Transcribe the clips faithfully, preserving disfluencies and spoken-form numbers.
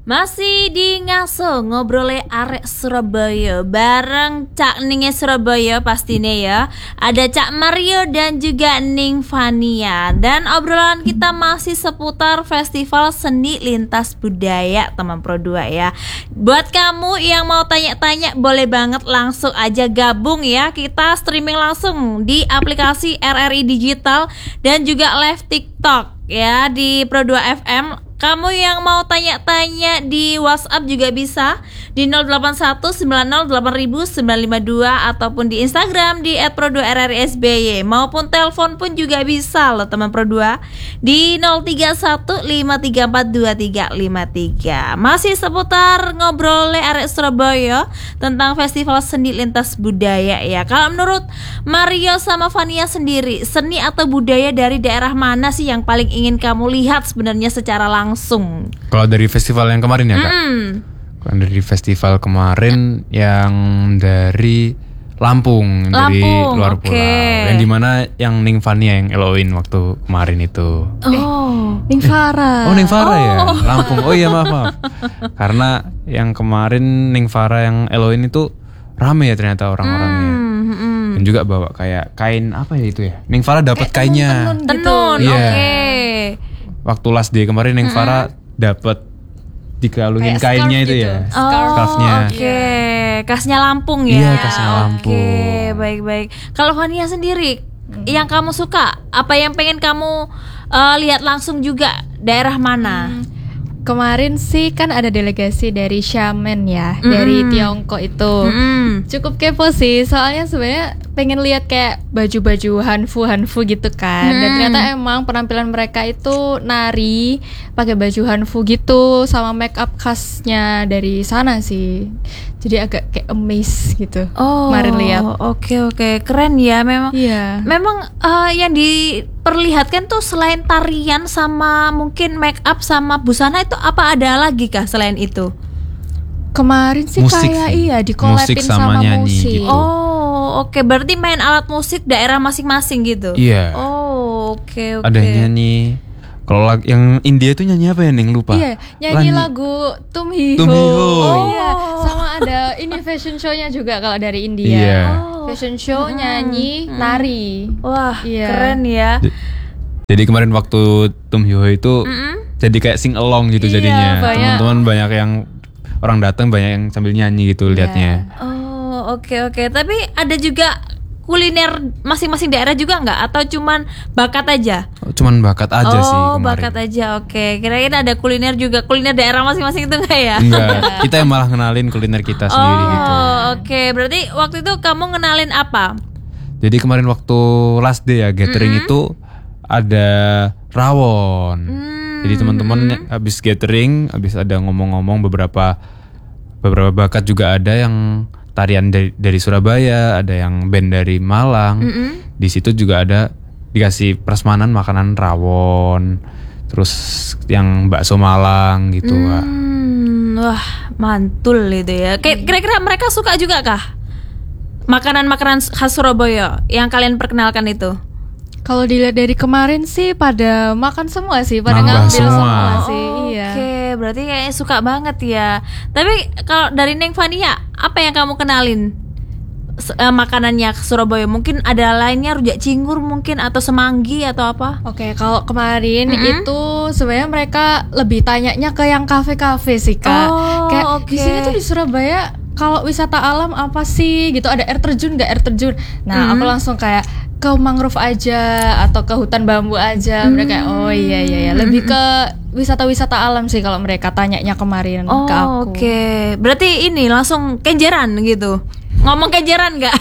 Masih di Ngaso ngobrolnya arek Surabaya bareng Cak Ningnya Surabaya pastinya ya. Ada Cak Mario dan juga Ning Fania. Dan obrolan kita masih seputar Festival Seni Lintas Budaya teman Pro dua ya. Buat kamu yang mau tanya-tanya boleh banget langsung aja gabung ya. Kita streaming langsung di aplikasi R R I Digital dan juga live TikTok ya di Pro dua F M. Kamu yang mau tanya-tanya di WhatsApp juga bisa di nol delapan satu sembilan nol delapan sembilan lima dua ataupun di Instagram di et pro dua r r i s b y maupun telepon pun juga bisa loh teman Pro dua di nol tiga satu lima tiga empat dua tiga lima tiga. Masih seputar ngobrolnya arek Surabaya tentang Festival Seni Lintas Budaya ya. Kalau menurut Mario sama Fania sendiri, seni atau budaya dari daerah mana sih yang paling ingin kamu lihat sebenarnya secara langsung? Langsung. Kalau dari festival yang kemarin ya kak? Mm. Kalau dari festival kemarin yang dari Lampung, Lampung dari luar okay. pulau. Yang dimana yang Ning Fania yang eloin waktu kemarin itu. Oh, Ning Farah. Oh Ning Farah oh. ya, Lampung. Oh iya maaf maaf. Karena yang kemarin Ning Farah yang eloin itu rame ya ternyata orang-orangnya. Mm, mm. Dan juga bawa kayak kain apa ya itu ya? Ning Farah dapat kainnya. Tenun, tenun. Iya. Oke. Okay. Waktu last day kemarin Ning Farah dapat dikalungin kayak kainnya itu gitu. ya. Oh, Scarfnya. Oke, okay. Khasnya Lampung ya. Iya, khasnya Lampung. Oke, okay, baik-baik. Kalau Fania sendiri, hmm. yang kamu suka, apa yang pengen kamu uh, lihat langsung juga, daerah mana? Hmm. Kemarin sih kan ada delegasi dari Xiamen ya, Mm. dari Tiongkok itu. Mm. Cukup kepo sih, soalnya sebenarnya pengen lihat kayak baju-baju hanfu hanfu gitu kan. Mm. Dan ternyata emang penampilan mereka itu nari pakai baju hanfu gitu sama make up khasnya dari sana sih. Jadi agak kayak amazed gitu. Oh, kemarin lihat. Oke oke, keren ya memang. Iya. Memang uh, yang diperlihatkan tuh selain tarian sama mungkin make up sama busana itu apa ada lagi kah selain itu? Kemarin sih Musik kayak sih. iya dikolabin Musik sama sama, nyanyi musik. gitu. Oh, oke. Berarti main alat musik daerah masing-masing gitu. Iya. Oh, oke oke. Ada nyanyi. Kalau lag- yang India itu nyanyi apa ya Ning lupa? Iya, nyanyi Lan- lagu Tum Hi Ho. Tum Hi Ho. Oh iya, sama ada ini fashion show-nya juga kalau dari India. Iya. Oh. Fashion show, nyanyi, nari. Wah, Iya. keren ya. Jadi kemarin waktu Tum Hi Ho itu Mm-mm. jadi kayak sing along gitu Iya, jadinya. banyak. Teman-teman banyak yang orang datang banyak yang sambil nyanyi gitu liatnya. Oh, oke oke. Tapi ada juga kuliner masing-masing daerah juga nggak? Atau cuman bakat aja? Cuman bakat aja oh, sih kemarin. bakat aja. Oke. Kirain ada kuliner juga. Kuliner daerah masing-masing itu nggak ya? Enggak, kita yang malah kenalin kuliner kita sendiri oh, gitu. oke. Berarti waktu itu kamu ngenalin apa? Jadi kemarin waktu last day ya gathering Mm-hmm. itu ada rawon. Hmm. Jadi teman-teman habis gathering, habis ada ngomong-ngomong beberapa beberapa bakat juga ada yang tarian dari, dari Surabaya, ada yang band dari Malang. Mm-mm. Di situ juga ada dikasih prasmanan makanan rawon, terus yang bakso Malang gitu. Wak. Hmm, wah, mantul itu ya. Kayak kira-kira mereka suka juga kah? Makanan-makanan khas Surabaya yang kalian perkenalkan itu? Kalau dilihat dari kemarin sih pada makan semua sih, pada Nambah ngambil semua. semua, sih. Oh, Iya. Oke, berarti kayaknya suka banget ya. Tapi kalau dari Neng Fania, apa yang kamu kenalin S- eh, makanannya ke Surabaya? Mungkin ada lainnya rujak cingur mungkin atau semanggi atau apa? Oke, kalau kemarin Mm-mm. itu sebenarnya mereka lebih tanyanya ke yang kafe-kafe sih kak. Oh, Kayak oke. di sini tuh di Surabaya kalau wisata alam apa sih gitu, ada air terjun nggak air terjun? Nah Mm-mm. aku langsung kayak ke mangrove aja atau ke hutan bambu aja. Mereka kayak oh iya iya ya lebih ke wisata-wisata alam sih kalau mereka tanyanya kemarin Oh, ke aku. oke. Berarti ini langsung kenjeran gitu. Ngomong kenjeran nggak?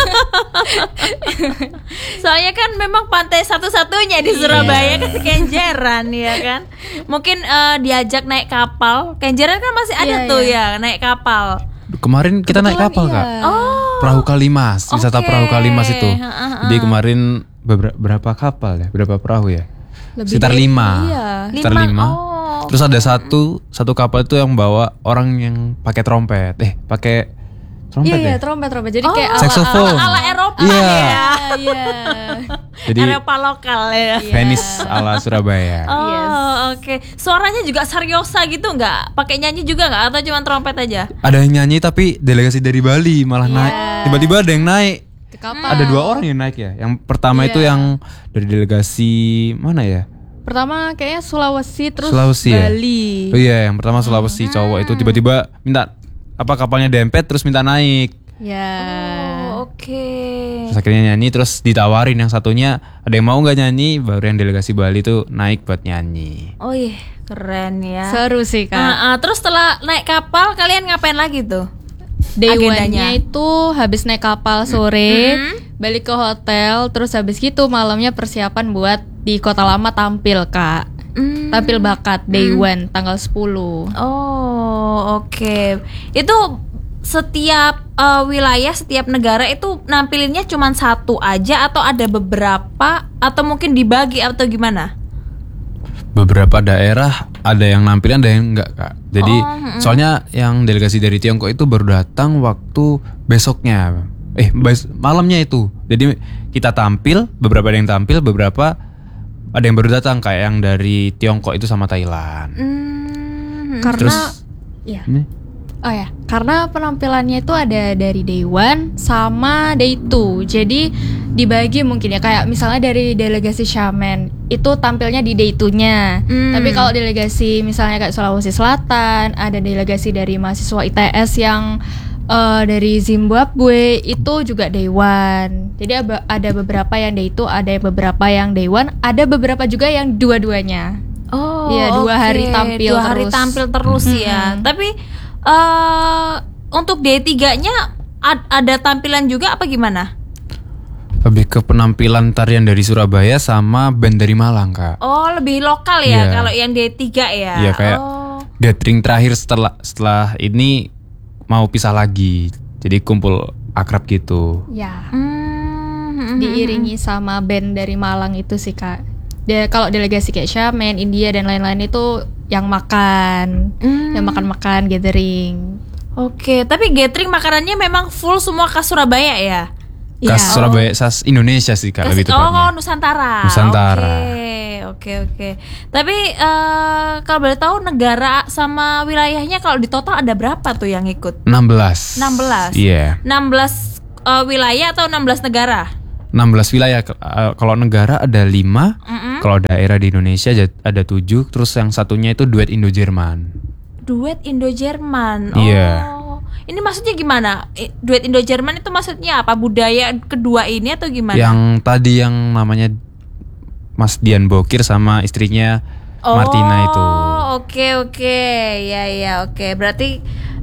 Soalnya kan memang pantai satu-satunya di Surabaya kan kenjeran ya kan. Mungkin eh, diajak naik kapal. Kenjeran kan masih ada Iya, tuh iya. ya naik kapal. Kemarin kita naik Kebetulan kapal iya. kak. Oh. Perahu Kalimas, wisata Oke. perahu Kalimas itu. Ha, ha, ha. Jadi kemarin beber- berapa kapal ya? Berapa perahu ya? Lebih Sekitar dari- lima. Iya. Sekitar Lima, lima. oh. Terus ada satu satu kapal itu yang bawa orang yang pakai trompet, eh pakai Trompet Iya, iya, ya? trompet, trompet. Jadi Oh, kayak ala- Saxophone. ala, ala Eropa Iya. ya. Iya. Jadi Eropa lokal ya. Iya. Venice ala Surabaya. Oh, Yes. oke. Suaranya juga seriosa gitu nggak? Pakai nyanyi juga nggak? Atau cuma trompet aja? Ada yang nyanyi tapi delegasi dari Bali malah Iya. naik. Tiba-tiba ada yang naik. Ke kapal. Ada dua orang yang naik ya. Yang pertama Iya. itu yang dari delegasi mana ya? Pertama kayaknya Sulawesi terus Sulawesi ya? Bali. Oh iya, yang pertama Sulawesi cowok itu tiba-tiba minta apa kapalnya dempet terus minta naik. Ya. Oh, oke. Terus akhirnya nyanyi terus ditawarin yang satunya ada yang mau nggak nyanyi, baru yang delegasi Bali tuh naik buat nyanyi. Oh iya, keren ya. Seru sih, Kak. Ah, ah, terus setelah naik kapal kalian ngapain lagi tuh? Day agendanya. one-nya itu habis naik kapal sore, Mhm. balik ke hotel, terus habis gitu malamnya persiapan buat di Kota Lama tampil, Kak. Hmm. Tampil bakat day one tanggal sepuluh. Oh, oke. Itu setiap eh, wilayah, setiap negara itu nampilinnya cuma satu aja atau ada beberapa atau mungkin dibagi atau gimana? Beberapa daerah ada yang nampilin ada yang enggak kak. Jadi Oh, mm-mm. soalnya yang delegasi dari Tiongkok itu baru datang waktu besoknya, eh bes- malamnya itu. Jadi kita tampil, beberapa ada yang tampil, beberapa ada yang baru datang kayak yang dari Tiongkok itu sama Thailand. Hmm. Karena Terus ya. ini Oh ya, karena penampilannya itu ada dari day one sama day two. Jadi dibagi mungkin ya, kayak misalnya dari delegasi Shaman itu tampilnya di day two-nya. Hmm. Tapi kalau delegasi misalnya kayak Sulawesi Selatan, ada delegasi dari mahasiswa I T S yang eh, dari Zimbabwe itu juga day one. Jadi ada, ada beberapa yang day two, ada beberapa yang day one, ada beberapa juga yang dua-duanya. Oh, Iya, dua oke. hari tampil Dua hari terus. tampil terus ya. Mm-mm. Tapi eh untuk D tiga-nya ad- ada tampilan juga apa gimana? lebih ke penampilan tarian dari Surabaya sama band dari Malang kak. Oh, lebih lokal ya Iya. kalau yang D tiga ya. Iya kayak Oh. gathering terakhir setelah setelah ini mau pisah lagi. Jadi kumpul akrab gitu. Ya. Hmm. Diiringi sama band dari Malang itu sih, Kak. De- kalau delegasi kayak Shaman, India dan lain-lain itu yang makan, Hmm. yang makan-makan gathering. Oke, tapi gathering makanannya memang full semua khas Surabaya ya? Khas Iya. Surabaya, khas Indonesia sih kak Khas- lebih tepatnya. oh, Nusantara. Nusantara. Oke, oke, oke. Tapi eh, kalau boleh tahu negara sama wilayahnya kalau di total ada berapa tuh yang ikut? enam belas. enam belas. Iya. enam belas eh, wilayah atau enam belas negara? enam belas wilayah. Ke- eh, Kalau negara ada lima, Mm-mm. kalau daerah di Indonesia ada- ada tujuh, terus yang satunya itu duet Indo-Jerman. Duet Indo-Jerman. Iya. Oh. Ini maksudnya gimana? I- Duet Indo-Jerman itu maksudnya apa? Budaya kedua ini atau gimana? Yang tadi yang namanya Mas Dian Bokir sama istrinya Martina itu. Oh, oke oke. Ya ya, oke. Berarti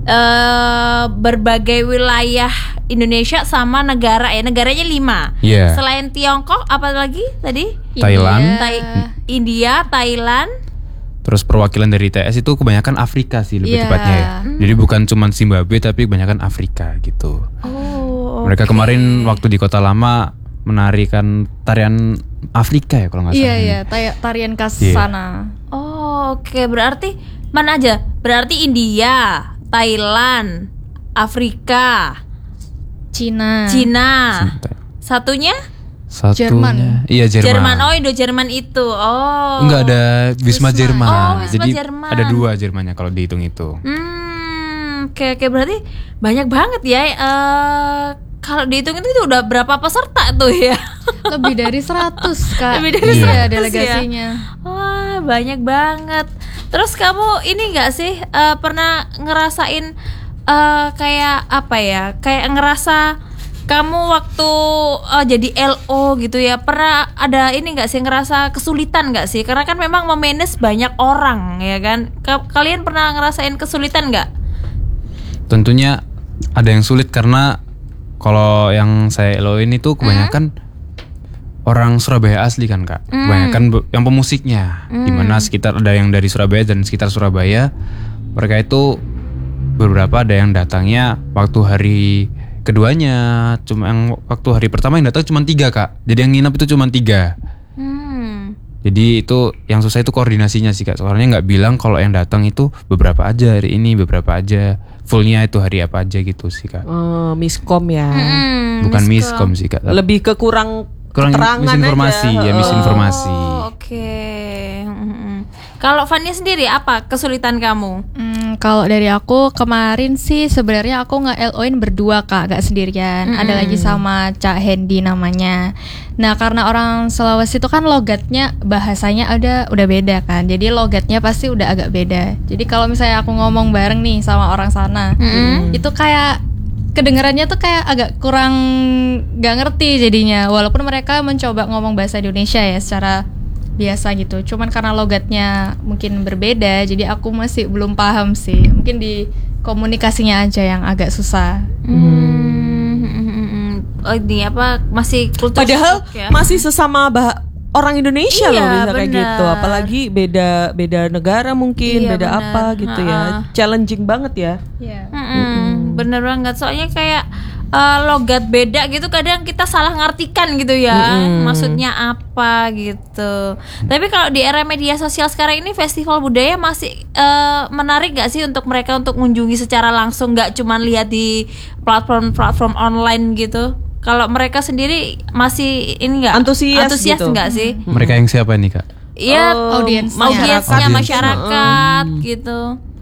eh berbagai wilayah Indonesia sama negara ya. Negaranya lima. Iya. Selain Tiongkok apa lagi tadi? Thailand. Tai- India, Thailand. Terus perwakilan dari I T S itu kebanyakan Afrika sih lebih Iya. tepatnya ya. Jadi bukan cuma Zimbabwe tapi kebanyakan Afrika gitu. Oh. Mereka oke. kemarin waktu di Kota Lama menarikan tarian Afrika ya kalau nggak Iya, salah. iya, tay- tarian khas Iya. sana. Oh, oke. Berarti mana aja? Berarti India, Thailand, Afrika, Cina. Cina. Sebentar. Satunya? Satunya, Jerman. iya Jerman. Jerman. Oh, Indo-Jerman itu. Oh. Enggak ada Wisma, Wisma. Jerman. Oh, Wisma Jadi Jerman. ada dua Jermannya kalau dihitung itu. Hmm, oke oke berarti banyak banget ya. Eh kalau dihitung itu udah berapa peserta tuh ya? Lebih dari seratus, Kak. Lebih dari Iya, seratus ya? delegasinya. Wah, banyak banget. Terus kamu ini nggak sih eh, pernah ngerasain eh, kayak apa ya? Kayak ngerasa kamu waktu eh, jadi L O gitu ya, pernah ada ini nggak sih ngerasa kesulitan nggak sih? Karena kan memang memanage banyak orang ya kan. Ka- Kalian pernah ngerasain kesulitan nggak? Tentunya ada yang sulit karena kalau yang saya eloin itu kebanyakan orang Surabaya asli kan kak. Kebanyakan be- yang pemusiknya. Dimana sekitar ada yang dari Surabaya dan sekitar Surabaya. Mereka itu beberapa ada yang datangnya waktu hari keduanya. Cuma yang waktu hari pertama yang datang cuma tiga kak. Jadi yang nginep itu cuma tiga. Hmm. Jadi itu yang susah itu koordinasinya sih kak. Soalnya nggak bilang kalau yang datang itu beberapa aja hari ini, beberapa aja. fullnya itu hari apa aja gitu sih Kak. Oh, miskom ya. Mm, Bukan miskom. miskom sih Kak. Lebih ke kurang Kurang keterangan misinformasi aja. ya, misinformasi. Oh, oke. Mm-mm. Kalau Fania sendiri apa kesulitan kamu? Hmm, kalau dari aku kemarin sih sebenarnya aku nge-L O-in berdua Kak, gak sendirian. Mm-mm. Ada lagi sama Cak Hendy namanya. Nah karena orang Sulawesi itu kan logatnya bahasanya ada udah beda kan. Jadi logatnya pasti udah agak beda. Jadi kalau misalnya aku ngomong bareng nih sama orang sana, Mm-mm. itu kayak kedengarannya tuh kayak agak kurang gak ngerti jadinya. Walaupun mereka mencoba ngomong bahasa Indonesia ya secara biasa gitu, cuman karena logatnya mungkin berbeda, jadi aku masih belum paham sih. Mungkin di komunikasinya aja yang agak susah. Hmm. Oh ini apa masih kultur Padahal shock ya? masih sesama bah- orang Indonesia Iya, loh bisa kayak benar. gitu. Apalagi beda beda negara mungkin, Iya, beda benar. apa gitu ya. Ha-ha. Challenging banget ya. Iya. Mm-mm, bener banget, soalnya kayak eh, logat beda gitu kadang kita salah ngartikan gitu ya. Mm-mm. Maksudnya apa gitu. Tapi kalau di era media sosial sekarang ini festival budaya masih eh, menarik gak sih untuk mereka untuk mengunjungi secara langsung, gak cuman lihat di platform-platform online gitu. Kalau mereka sendiri masih ini nggak Antusias antusias gitu. nggak sih? Mereka yang siapa nih Kak? Iya, Oh, audiensnya. audiensnya Audiens. masyarakat gitu.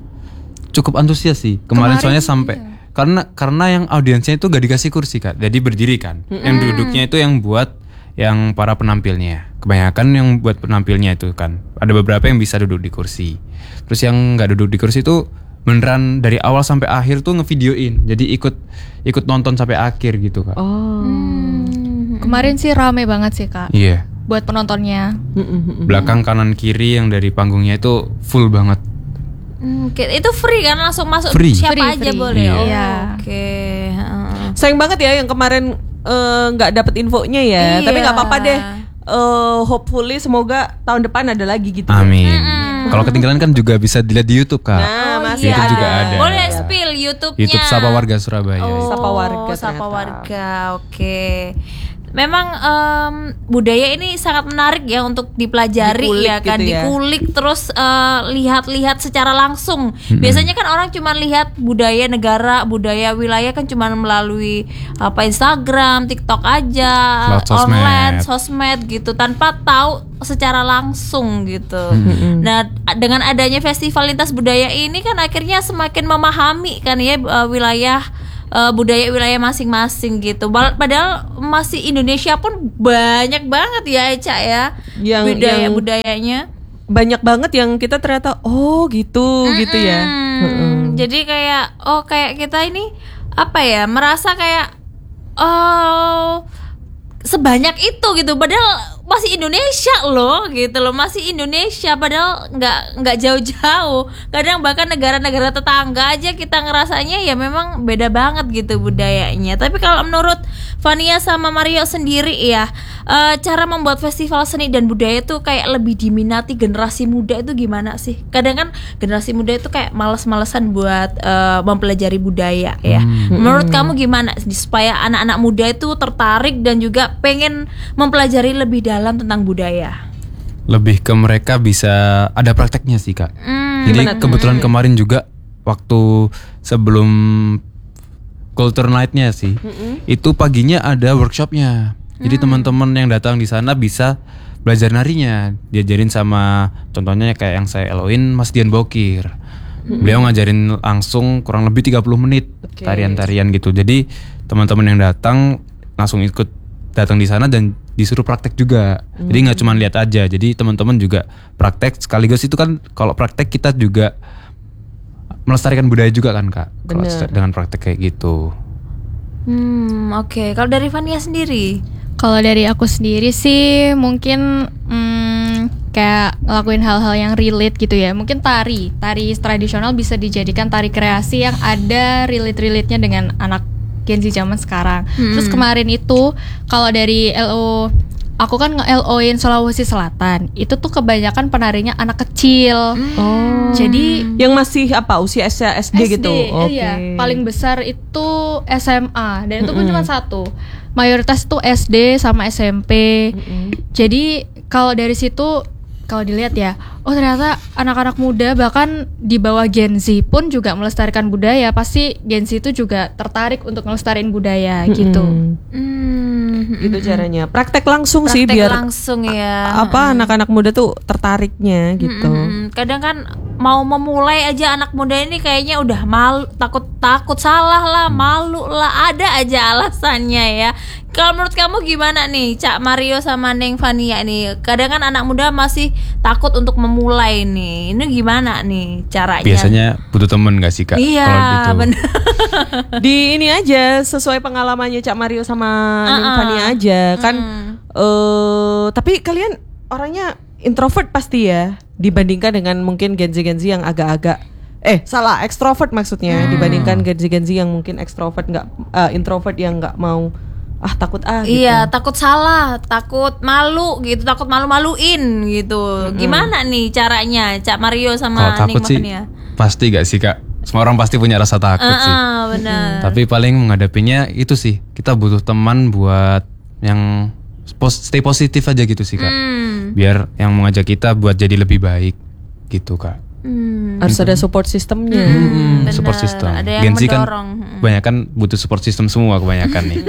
Cukup antusias sih. Kemarin, Kemarin soalnya sih, sampai karena karena yang audiensnya itu gak dikasih kursi Kak. Jadi berdiri kan. Yang duduknya itu yang buat yang para penampilnya. Kebanyakan yang buat penampilnya itu kan. Ada beberapa yang bisa duduk di kursi. Terus yang nggak duduk di kursi itu beneran dari awal sampai akhir tuh ngevideoin. Jadi ikut ikut nonton sampai akhir gitu Kak. Oh. Kemarin sih rame banget sih Kak, Iya. buat penontonnya. Belakang kanan kiri yang dari panggungnya itu full banget. Hmm, oke. Itu free kan, langsung masuk Free. siapa Free, aja free. boleh. Iya. Oh, Iya. oke. Heeh. Sayang banget ya yang kemarin eh, nggak dapet infonya ya. Iya. Tapi nggak apa-apa deh. Eh, hopefully semoga tahun depan ada lagi gitu. Amin. Kalau ketinggalan kan juga bisa dilihat di YouTube Kak. Nah, masih YouTube juga ada. Boleh spill YouTube-nya. YouTube Sapa Warga Surabaya. Oh, Sapa Warga Sapa ternyata. Warga. Oke. Memang em, budaya ini sangat menarik ya untuk dipelajari Dikulik ya kan, gitu ya. dikulik terus eh, lihat-lihat secara langsung. Biasanya kan orang cuma lihat budaya negara, budaya wilayah kan cuma melalui apa Instagram, TikTok aja, Lewat sosmed. online, sosmed gitu tanpa tahu secara langsung gitu. Nah, dengan adanya festival lintas budaya ini kan akhirnya semakin memahami kan ya eh, wilayah eh, budaya wilayah masing-masing gitu. Bal- Padahal masih Indonesia pun banyak banget ya Eca ya Yang- budaya yang- budayanya. Banyak banget yang kita ternyata oh gitu gitu ya. Hmm, jadi kayak oh kayak kita ini apa ya merasa kayak oh sebanyak itu gitu, padahal masih Indonesia loh gitu loh, masih Indonesia padahal nggak nggak jauh-jauh. Kadang bahkan negara-negara tetangga aja kita ngerasanya ya memang beda banget gitu budayanya. Tapi kalau menurut Fania sama Mario sendiri ya, eh, cara membuat festival seni dan budaya itu kayak lebih diminati generasi muda itu gimana sih? Kadang kan generasi muda itu kayak males-malesan buat eh, mempelajari budaya ya. Menurut kamu gimana sih supaya anak-anak muda itu tertarik dan juga pengen mempelajari lebih dalam tentang budaya? Lebih ke mereka bisa ada prakteknya sih Kak. Hmm, Jadi kebetulan kemarin juga waktu sebelum Culture Night-nya sih, itu paginya ada workshopnya. Jadi teman-teman yang datang di sana bisa belajar narinya, diajarin sama contohnya kayak yang saya L O-in Mas Dian Bokir. Beliau ngajarin langsung kurang lebih tiga puluh menit Oke. tarian-tarian gitu. Jadi teman-teman yang datang langsung ikut datang di sana dan disuruh praktek juga. Jadi nggak cuma lihat aja. Jadi teman-teman juga praktek sekaligus itu kan kalau praktek kita juga melestarikan budaya juga kan Kak. Kalau Bener. dengan praktek kayak gitu. Hmm, oke. Kalau dari Fania sendiri? Kalau dari aku sendiri sih mungkin hmm, kayak ngelakuin hal-hal yang relate gitu ya. Mungkin tari, tari tradisional bisa dijadikan tari kreasi yang ada relate-relate-nya dengan anak Gen Z zaman sekarang. Terus kemarin itu kalau dari L O, aku kan nge-L O-in Sulawesi Selatan. Itu tuh kebanyakan penarinya anak kecil. Oh. Jadi Yang masih apa usia S D gitu. Oke. iya. Paling besar itu S M A dan itu pun cuma satu. Mayoritas itu S D sama S M P. Jadi kalau dari situ kalau dilihat ya, oh ternyata anak-anak muda bahkan di bawah Gen Z pun juga melestarikan budaya. Pasti Gen Z itu juga tertarik untuk melestarikan budaya gitu. Hmm, Itu caranya. Praktek langsung sih praktek biar langsung ya. apa anak-anak muda tuh tertariknya gitu. Mm-mm. Kadang kan mau memulai aja anak muda ini kayaknya udah malu, takut takut salah lah, malu lah, ada aja alasannya ya. Kalau menurut kamu gimana nih, Cak Mario sama Neng Fania nih? Kadang kan anak muda masih takut untuk memulai nih. Ini gimana nih caranya? Biasanya butuh temen gak sih Kak? Iya, Kalau gitu. bener. Di ini aja sesuai pengalamannya Cak Mario sama Neng Uh-uh. Fania aja kan. Mm. eh tapi kalian orangnya introvert pasti ya dibandingkan dengan mungkin Gen Z Gen Z yang agak-agak eh salah ekstrovert maksudnya dibandingkan Gen Z Gen Z yang mungkin ekstrovert nggak eh, introvert yang nggak mau ah takut ah gitu. Iya, takut salah, takut malu gitu, takut malu-maluin gitu. Gimana nih caranya, Cak Mario Kalau sama takut Neng sih Fania? pasti gak sih Kak? Semua orang pasti punya rasa takut sih. Ah, benar. Tapi paling menghadapinya itu sih, kita butuh teman buat yang pos- stay positif aja gitu sih Kak. Hmm. Biar yang mengajak kita buat jadi lebih baik gitu Kak. Hmm. Harus ada support sistemnya. Hmm, bener. support system. Ada yang Gen Z kan mendorong. Hmm. kebanyakan butuh support system semua kebanyakan nih.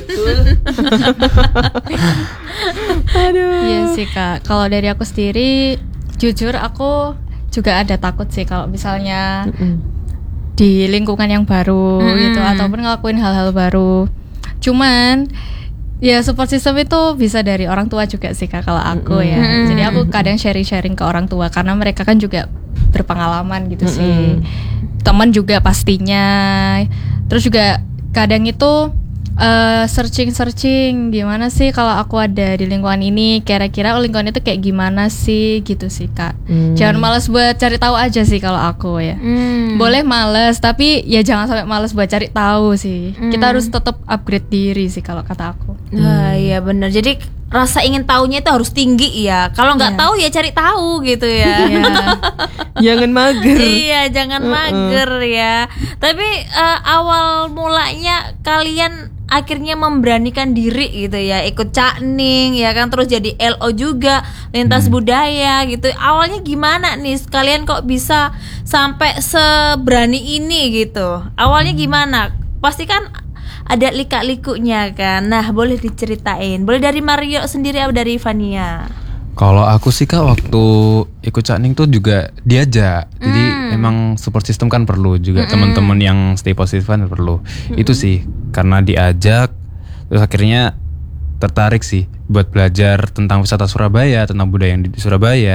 Iya sih Kak. Kalau dari aku sendiri, jujur aku juga ada takut sih kalau misalnya di lingkungan yang baru gitu ataupun ngelakuin hal-hal baru. Cuman ya support system itu bisa dari orang tua juga sih Kak kalau aku ya. Jadi aku kadang sharing-sharing ke orang tua karena mereka kan juga berpengalaman gitu sih. Teman juga pastinya. Terus juga kadang itu eh, searching-searching gimana sih kalau aku ada di lingkungan ini, kira-kira oh, lingkungan itu kayak gimana sih gitu sih Kak. Jangan malas buat cari tahu aja sih kalau aku ya. Hmm. Boleh males tapi ya jangan sampai males buat cari tahu sih. Kita harus tetap upgrade diri sih kalau kata aku. Nah, iya benar. Jadi rasa ingin tahunya itu harus tinggi ya. Kalau nggak Iya. tahu ya cari tahu gitu ya. Ya. Jangan mager. Iya, jangan mager ya. Tapi eh, awal mulanya kalian akhirnya memberanikan diri gitu ya, ikut Cakning ya kan, terus jadi L O juga lintas budaya gitu. Awalnya gimana nih kalian kok bisa sampai seberani ini gitu? Awalnya gimana? Pasti kan ada lika-likunya kan. Nah, boleh diceritain. Boleh dari Mario sendiri atau dari Fania? Kalau aku sih Kak waktu ikut Cakning tuh juga diajak. Jadi emang support system kan perlu juga, teman-teman yang stay positif kan perlu. Itu sih karena diajak terus akhirnya tertarik sih buat belajar tentang wisata Surabaya, tentang budaya yang di Surabaya.